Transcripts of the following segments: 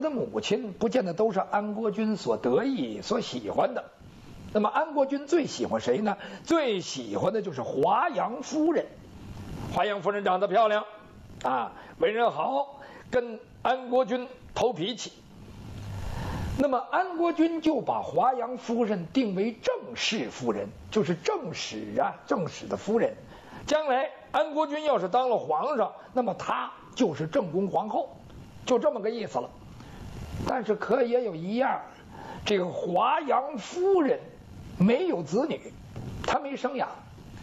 的母亲不见得都是安国君所得意、所喜欢的。那么安国君最喜欢谁呢？最喜欢的就是华阳夫人。华阳夫人长得漂亮啊，为人好，跟安国君投脾气。那么安国君就把华阳夫人定为正室夫人，就是正室的夫人。将来安国君要是当了皇上，那么她就是正宫皇后，就这么个意思了。但是可也有一样，这个华阳夫人没有子女，她没生养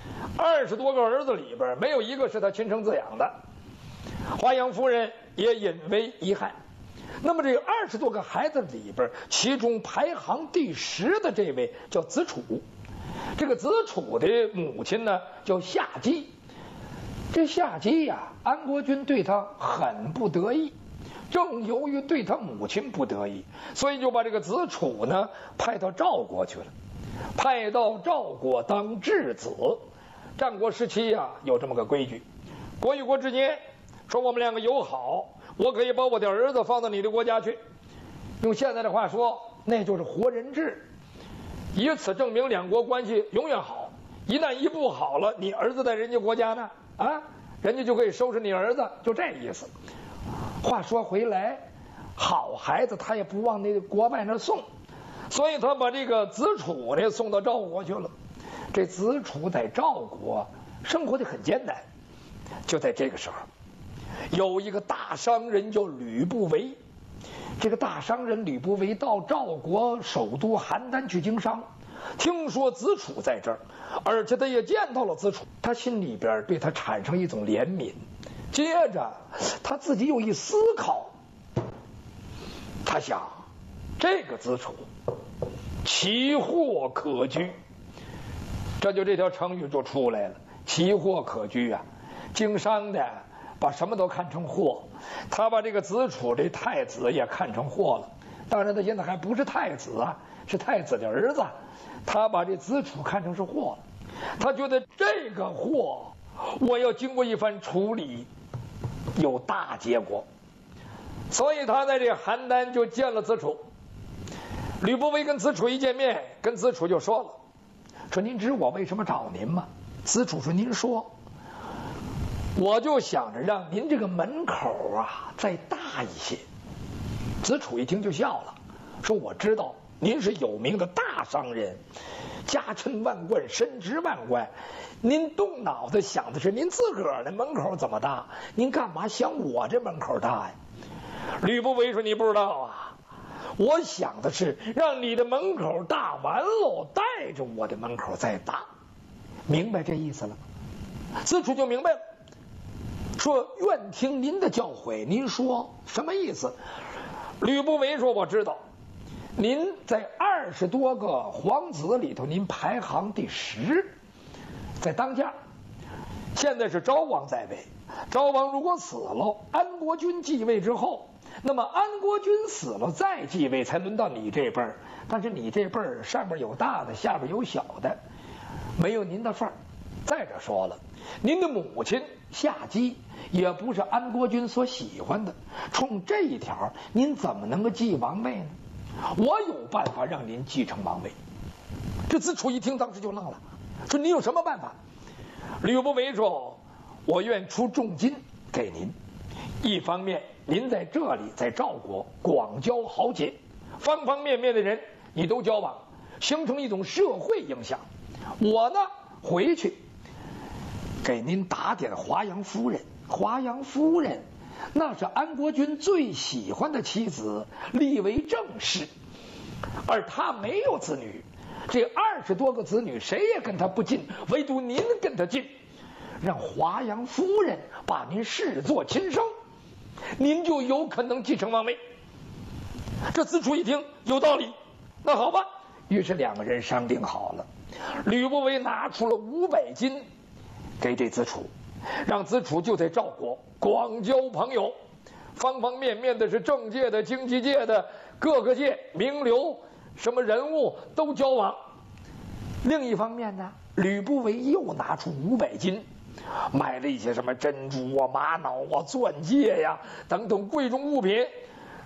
，20多个儿子里边没有一个是她亲生自养的。华阳夫人也引为遗憾。那么这个20多个孩子里边，其中排行第10的这位叫子楚。这个子楚的母亲呢叫夏姬。这夏姬呀，安国君对他很不得意，正由于对他母亲不得意，所以就把这个子楚呢派到赵国去了，派到赵国当质子。战国时期呀，有这么个规矩，国与国之间说我们两个友好，我可以把我的儿子放到你的国家去，用现在的话说，那就是活人质，以此证明两国关系永远好。一旦一不好了，你儿子在人家国家呢人家就可以收拾你儿子，就这意思。话说回来，好孩子他也不往那国外那送，所以他把这个子楚呢送到赵国去了。这子楚在赵国生活的很艰难。就在这个时候，有一个大商人叫吕不韦。这个大商人吕不韦到赵国首都邯郸去经商，听说子楚在这儿，而且他也见到了子楚，他心里边对他产生一种怜悯。接着他自己有一思考，他想，这个子楚奇货可居，这条成语就出来了，奇货可居啊。经商的把什么都看成货，他把这个子楚这太子也看成货了。当然他现在还不是太子啊，是太子的儿子，他把这子楚看成是货了。他觉得这个货我要经过一番处理，有大结果，所以他在这邯郸就见了子楚。吕不韦跟子楚一见面，跟子楚就说了，说您知我为什么找您吗？子楚说，您说。我就想着让您这个门口再大一些。子楚一听就笑了，说我知道您是有名的大商人，家趁万贯，身值万贯，您动脑子想的是您自个儿的门口怎么大，您干嘛想我这门口大呀？吕不韦说，你不知道啊，我想的是让你的门口大完喽，带着我的门口再大。明白这意思了吗？子楚就明白了，说愿听您的教诲，您说什么意思？吕不韦说，我知道您在20多个皇子里头，您排行第10，在当家。现在是昭王在位，昭王如果死了，安国君继位之后，那么安国君死了再继位，才轮到你这辈儿。但是你这辈儿上面有大的，下边有小的，没有您的份儿。再者说了，您的母亲夏姬也不是安国君所喜欢的，冲这一条，您怎么能够继王位呢？我有办法让您继承王位。这子楚一听，当时就愣了，说你有什么办法？吕不韦说，我愿出重金给您，一方面您在这里在赵国广交豪杰，方方面面的人你都交往，形成一种社会影响。我呢回去给您打点华阳夫人。华阳夫人那是安国君最喜欢的妻子，立为正室，而他没有子女，这20多个子女谁也跟他不近，唯独您跟他近，让华阳夫人把您视作亲生，您就有可能继承王位。这子楚一听有道理，那好吧，于是两个人商定好了，吕不韦拿出了500金给这子楚，让子楚就在赵国广交朋友，方方面面的是政界的、经济界的、各个界名流什么人物都交往。另一方面呢，吕不韦又拿出500金，买了一些什么珍珠啊、玛瑙啊、钻戒呀等等贵重物品，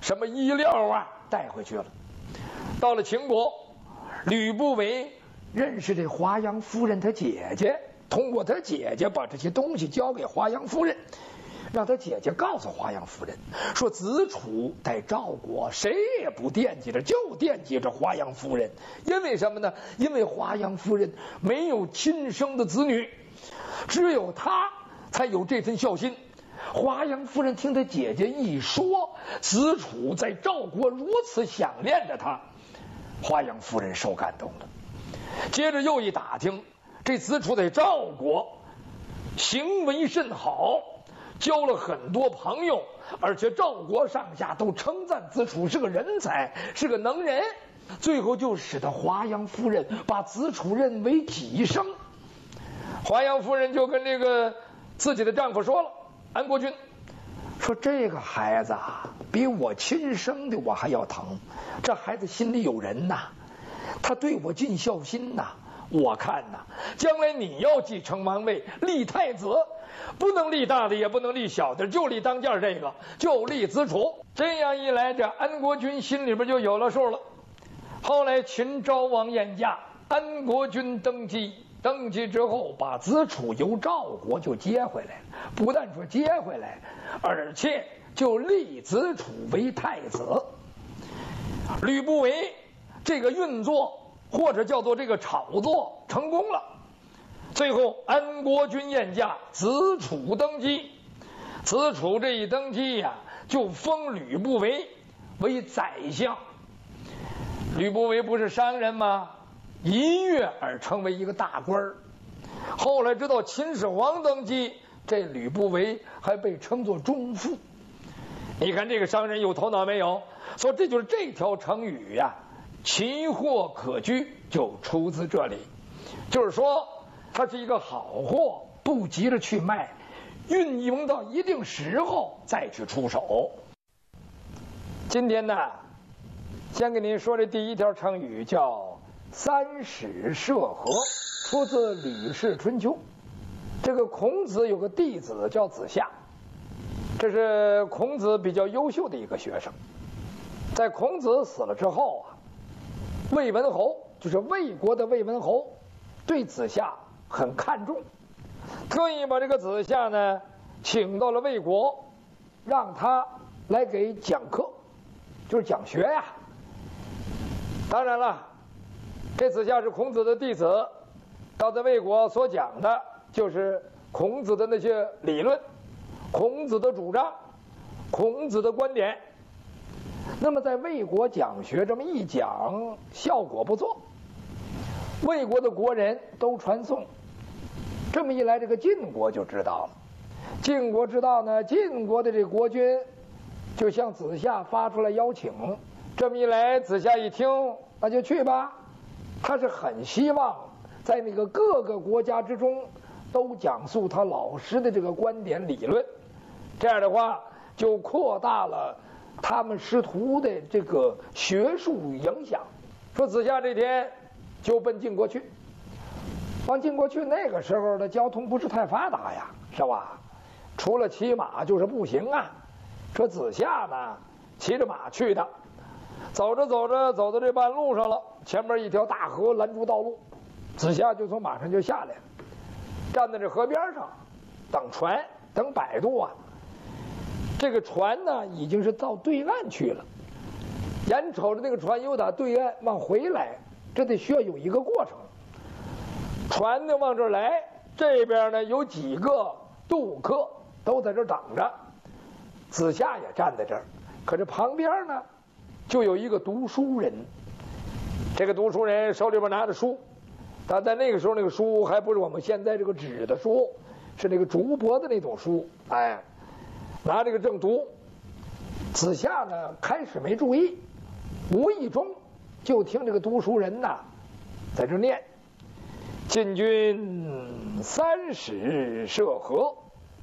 什么衣料啊带回去了。到了秦国，吕不韦认识这华阳夫人她姐姐，通过她姐姐把这些东西交给华阳夫人，让她姐姐告诉华阳夫人说，子楚在赵国谁也不惦记着，就惦记着华阳夫人。因为什么呢？因为华阳夫人没有亲生的子女，只有她才有这份孝心。华阳夫人听她姐姐一说，子楚在赵国如此想念着她，华阳夫人受感动了。接着又一打听，这子楚在赵国行为甚好，交了很多朋友，而且赵国上下都称赞子楚是个人才，是个能人。最后就使得华阳夫人把子楚认为己生。华阳夫人就跟这个自己的丈夫说了，安国君说，这个孩子啊，比我亲生的我还要疼，这孩子心里有人呐，他对我尽孝心呐，我看呐，将来你要继承王位，立太子，不能立大的，也不能立小的，就立当家这个，就立子楚。这样一来，这安国君心里边就有了数了。后来秦昭王宴驾，安国君登基，登基之后把子楚由赵国就接回来了，不但说接回来，而且就立子楚为太子。吕不韦这个运作或者叫做这个炒作成功了，最后安国君宴驾，子楚登基。子楚这一登基呀，就封吕不韦为宰相。吕不韦不是商人吗？一跃而成为一个大官儿。后来直到秦始皇登基，这吕不韦还被称作中富。你看这个商人有头脑没有？所以这就是这条成语呀，奇货可居，就出自这里。就是说它是一个好货，不急着去卖，运用到一定时候再去出手。今天呢，先给您说这第一条成语叫三使涉河，出自《吕氏春秋》。这个孔子有个弟子叫子夏，这是孔子比较优秀的一个学生。在孔子死了之后啊，魏文侯，就是魏国的魏文侯，对子夏很看重，特意把这个子夏呢请到了魏国，让他来给讲课，就是讲学呀。当然了，这子夏是孔子的弟子，到在魏国所讲的就是孔子的那些理论，孔子的主张，孔子的观点。那么在魏国讲学这么一讲，效果不错，魏国的国人都传颂。这么一来，这个晋国就知道了。晋国知道呢，晋国的这国君就向子夏发出来邀请。这么一来，子夏一听，那就去吧。他是很希望在那个各个国家之中都讲述他老师的这个观点理论，这样的话就扩大了他们师徒的这个学术影响。说子夏这天就奔晋国去，往晋国去，那个时候的交通不是太发达呀，是吧？除了骑马就是步行啊。说子夏呢骑着马去的，走着走着走到这半路上了，前面一条大河拦住道路，子夏就从马上就下来了，站在这河边上等船，等摆渡啊。这个船呢已经是到对岸去了，眼瞅着那个船由打对岸往回来，这得需要有一个过程。船呢往这儿来，这边呢有几个渡客都在这儿等着，子夏也站在这儿，可是旁边呢就有一个读书人。这个读书人手里边拿着书，但在那个时候那个书还不是我们现在这个纸的书，是那个竹帛的那种书，哎，拿这个正读。子夏呢开始没注意，无意中就听这个读书人呐在这念：晋军三使涉河，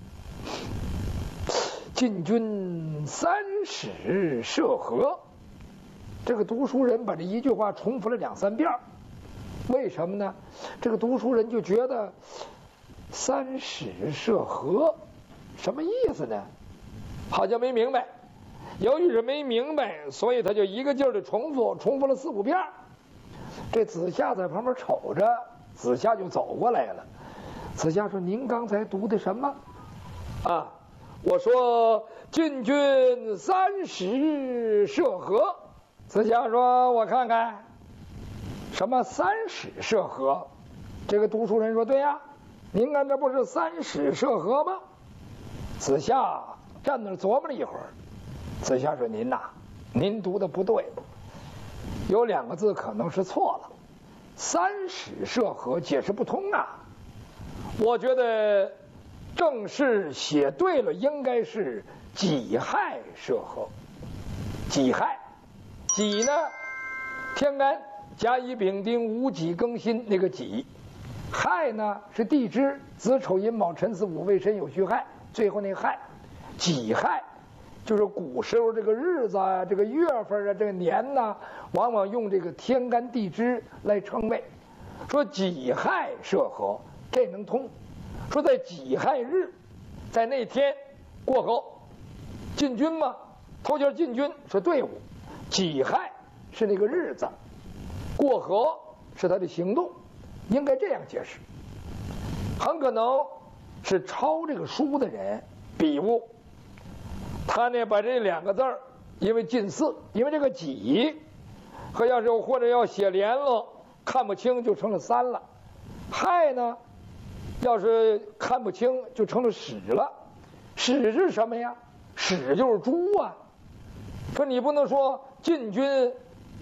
晋军三使涉河。这个读书人把这一句话重复了2、3遍。为什么呢？这个读书人就觉得三使涉河什么意思呢？好像没明白。 由于是没明白，所以他就一个劲儿的重复了4、5遍。这子夏在旁边瞅着，子夏就走过来了。子夏说：“您刚才读的什么？”啊，我说晋军30涉河。子夏说：“我看看，什么30涉河？”这个读书人说：“对呀，您看这不是30涉河吗？”子夏站那儿琢磨了一会儿。子夏说：“您读的不对，有2个字可能是错了，30涉河解释不通啊。我觉得正式写对了，应该是己亥涉河。己亥，己呢，天干甲乙丙丁戊己庚辛那个己，亥呢是地支子丑寅卯辰巳午未申酉戌亥，最后那亥，己亥。就是古时候这个日子啊，这个月份啊，这个年呢，往往用这个天干地支来称谓。说己亥涉河，这能通。说在己亥日，在那天过河，进军嘛，头前进军是队伍，己亥是那个日子，过河是他的行动，应该这样解释。很可能是抄这个书的人笔误。他呢把这2个字儿，因为近似，因为这个己和或者要写连了，看不清就成了3了。亥呢，要是看不清就成了始了。始是什么呀？始就是猪啊。说你不能说晋军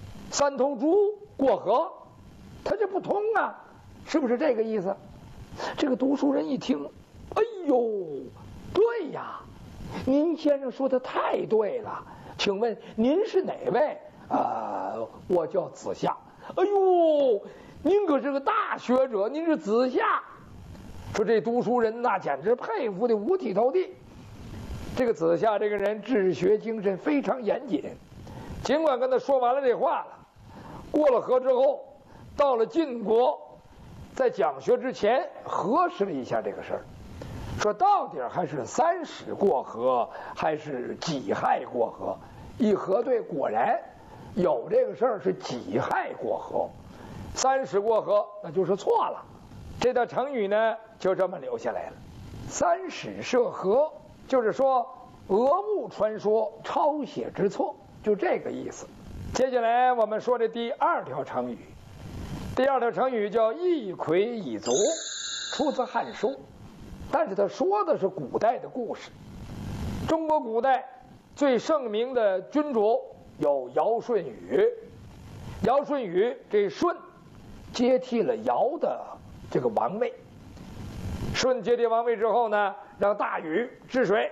3头猪过河，他这不通啊，是不是这个意思？这个读书人一听，哎呦，对呀。您先生说的太对了，请问您是哪位？我叫子夏。哎呦，您可是个大学者，您是子夏。说这读书人那简直佩服的五体投地。这个子夏这个人治学精神非常严谨，尽管跟他说完了这话了，过了河之后，到了晋国，在讲学之前核实了一下这个事儿。说到底还是30过河，还是己亥过河？一核对，果然有这个事儿是己亥过河，30过河那就是错了。这道成语呢就这么留下来了。30涉河就是说讹误传说、抄写之错，就这个意思。接下来我们说这第2条成语，第2条成语叫一魁一足，出自《汉书》。但是他说的是古代的故事。中国古代最盛名的君主有尧舜禹。尧舜禹这舜接替了尧的这个王位。舜接替王位之后呢，让大禹治水，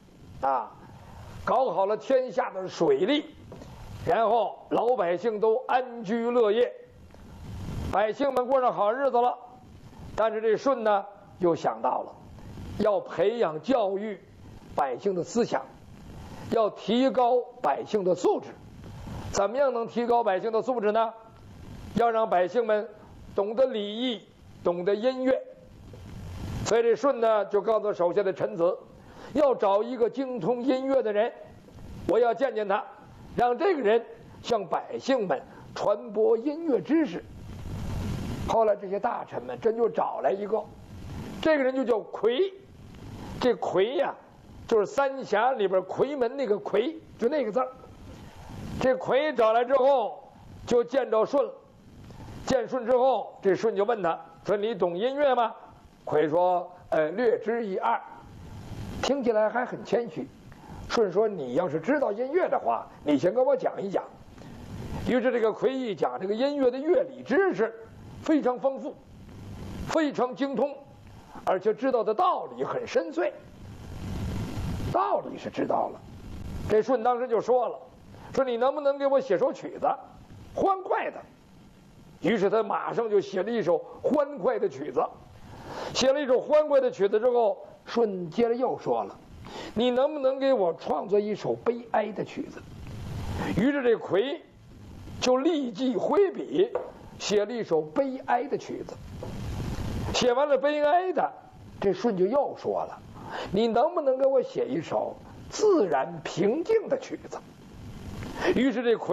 搞好了天下的水利，然后老百姓都安居乐业，百姓们过上好日子了。但是这舜呢，又想到了要培养教育百姓的思想，要提高百姓的素质。怎么样能提高百姓的素质呢？要让百姓们懂得礼义，懂得音乐。所以这舜呢，就告诉手下的臣子，要找一个精通音乐的人，我要见见他，让这个人向百姓们传播音乐知识。后来这些大臣们真就找来一个，这个人就叫夔。这夔呀，就是三峡里边夔门那个夔，就那个字儿。这夔找来之后，就见着舜了。见舜之后，这舜就问他说：“你懂音乐吗？”夔说：“略知一二。”听起来还很谦虚。舜说：“你要是知道音乐的话，你先跟我讲一讲。”于是这个夔一讲这个音乐的乐理知识，非常丰富，非常精通。而且知道的道理很深邃，道理是知道了。这舜当时就说了，说你能不能给我写首曲子，欢快的。于是他马上就写了一首欢快的曲子。写了一首欢快的曲子之后，舜接着又说了，你能不能给我创作一首悲哀的曲子？于是这夔就立即挥笔写了一首悲哀的曲子。写完了悲哀的，这舜就又说了，你能不能给我写一首自然平静的曲子。于是这